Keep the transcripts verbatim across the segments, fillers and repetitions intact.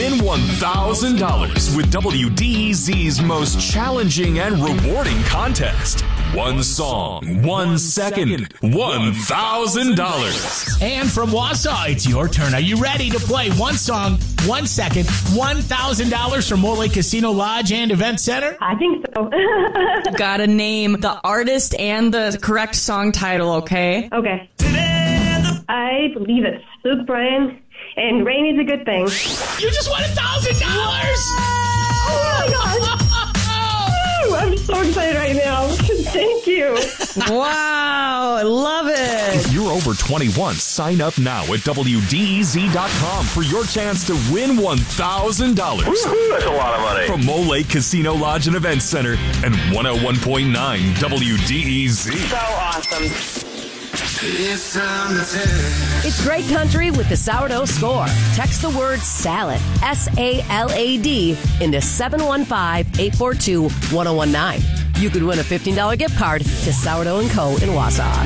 win one thousand dollars with W D E Z's most challenging and rewarding contest. One song, one second, one thousand dollars. And from Wausau, it's your turn. Are you ready to play one song, one second, one thousand dollars from Mole Lake Casino Lodge and Event Center? I think so. Gotta name the artist and the correct song title, okay? Okay. I believe it's Luke Bryan, and Rain is a Good Thing. You just won one thousand dollars! Oh my gosh! I'm so excited right now. Thank you. Wow, I love it. If you're over twenty-one, sign up now at W D E Z dot com for your chance to win one thousand dollars. Woo-hoo, that's a lot of money. From Mole Lake Casino Lodge and Event Center and one oh one point nine W D E Z. So awesome. It's great country with the Sourdough Score. Text the word salad, S A L A D, into seven one five, eight four two, one oh one nine. You could win a fifteen dollars gift card to Sourdough and Co. in Wausau.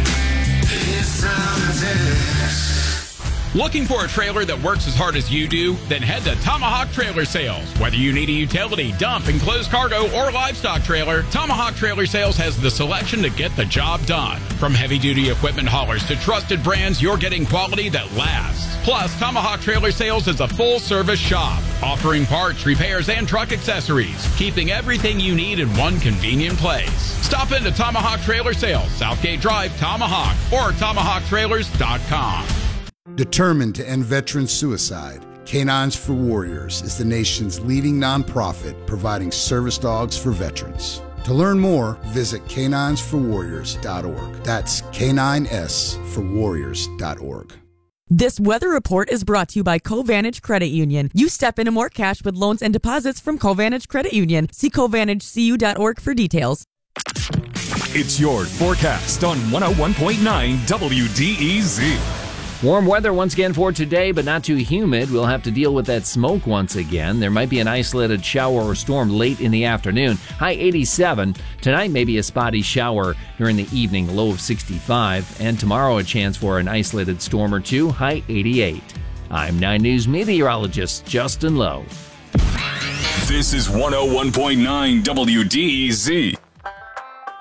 Looking for a trailer that works as hard as you do? Then head to Tomahawk Trailer Sales. Whether you need a utility, dump, enclosed cargo, or livestock trailer, Tomahawk Trailer Sales has the selection to get the job done. From heavy-duty equipment haulers to trusted brands, you're getting quality that lasts. Plus, Tomahawk Trailer Sales is a full-service shop, offering parts, repairs, and truck accessories, keeping everything you need in one convenient place. Stop into Tomahawk Trailer Sales, Southgate Drive, Tomahawk, or tomahawk trailers dot com. Determined to end veteran suicide, Canines for Warriors is the nation's leading nonprofit providing service dogs for veterans. To learn more, visit canines for warriors dot org. That's K nine S for warriors dot org. This weather report is brought to you by Covantage Credit Union. You step into more cash with loans and deposits from Covantage Credit Union. See covantage c u dot org for details. It's your forecast on one oh one point nine W D E Z. Warm weather once again for today, but not too humid. We'll have to deal with that smoke once again. There might be an isolated shower or storm late in the afternoon. High eighty-seven. Tonight, maybe a spotty shower during the evening, low of sixty-five. And tomorrow, a chance for an isolated storm or two, high eighty-eight. I'm nine News meteorologist Justin Lowe. This is one oh one point nine W D E Z.